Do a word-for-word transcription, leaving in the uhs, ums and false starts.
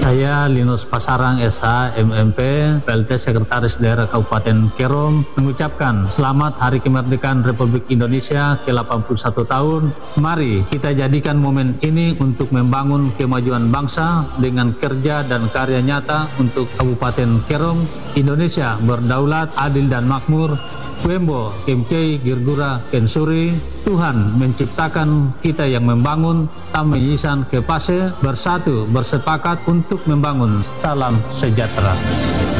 Saya Linus Pasarang S H M M P, P L T Sekretaris Daerah Kabupaten Kerom, mengucapkan selamat Hari Kemerdekaan Republik Indonesia ke delapan puluh satu tahun. Mari kita jadikan momen ini untuk membangun kemajuan bangsa dengan kerja dan karya nyata untuk Kabupaten Kerom. Indonesia berdaulat, adil dan makmur. Wembo Kemkei Girgura Kensuri. Tuhan menciptakan kita yang membangun, Tamiyisan Kepase, bersatu bersepakat untuk membangun. Salam sejahtera.